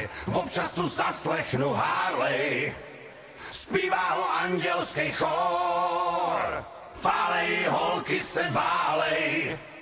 občas tu zaslechnu Harley. Zpívá ho andělský chór, fálej, holky se válej.